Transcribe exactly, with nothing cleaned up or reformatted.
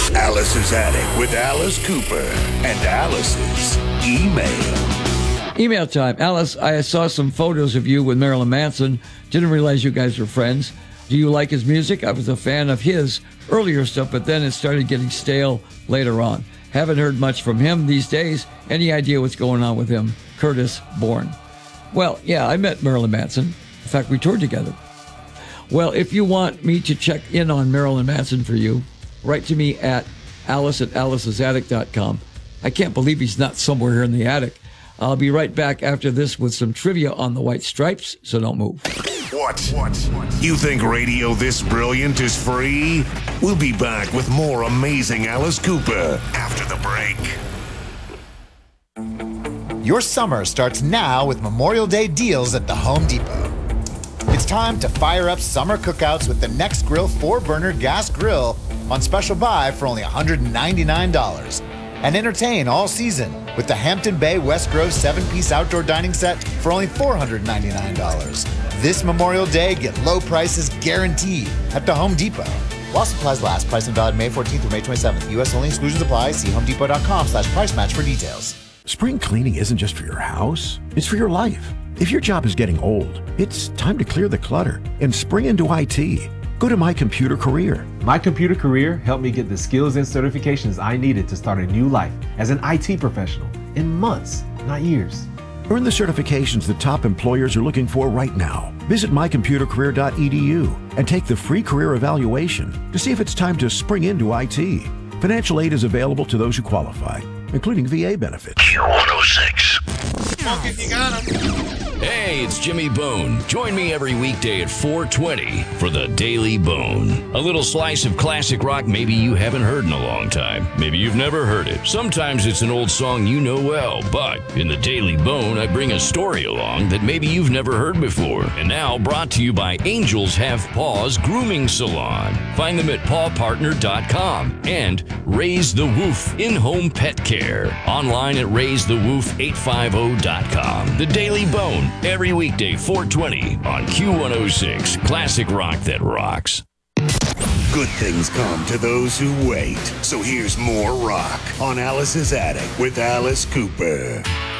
Alice's Attic with Alice Cooper and Alice's email. Email time. Alice, I saw some photos of you with Marilyn Manson. Didn't realize you guys were friends. Do you like his music? I was a fan of his earlier stuff, but then it started getting stale later on. Haven't heard much from him these days. Any idea what's going on with him? Curtis Bourne. Well, yeah, I met Marilyn Manson. In fact, we toured together. Well, if you want me to check in on Marilyn Manson for you, write to me at alice at alice's attic dot com. I can't believe he's not somewhere here in the attic. I'll be right back after this with some trivia on the White Stripes, so don't move. What? What? You think radio this brilliant is free? We'll be back with more amazing Alice Cooper after the break. Your summer starts now with Memorial Day deals at the Home Depot. It's time to fire up summer cookouts with the Next Grill four burner gas grill on special buy for only one hundred ninety-nine dollars. And entertain all season with the Hampton Bay West Grove seven-piece outdoor dining set for only four hundred ninety-nine dollars. This Memorial Day, get low prices guaranteed at the Home Depot. While supplies last, pricing valid May fourteenth through May twenty-seventh. U S only, exclusions apply. See homedepot.com slash price match for details. Spring cleaning isn't just for your house, it's for your life. If your job is getting old, it's time to clear the clutter and spring into I T. Go to My Computer Career. My Computer Career helped me get the skills and certifications I needed to start a new life as an I T professional in months, not years. Earn the certifications that top employers are looking for right now. Visit my computer career dot e d u and take the free career evaluation to see if it's time to spring into I T. Financial aid is available to those who qualify, including V A benefits. Q one oh six. You got him. Hey, it's Jimmy Bone. Join me every weekday at four twenty for the Daily Bone. A little slice of classic rock maybe you haven't heard in a long time. Maybe you've never heard it. Sometimes it's an old song you know well, but in the Daily Bone, I bring a story along that maybe you've never heard before. And now brought to you by Angels Have Paws Grooming Salon. Find them at paw partner dot com and Raise the Woof in-home pet care. Online at raise the woof eight five zero dot com. The Daily Bone. Every weekday, four twenty on Q one oh six. Classic rock that rocks. Good things come to those who wait. So here's more rock on Alice's Attic with Alice Cooper.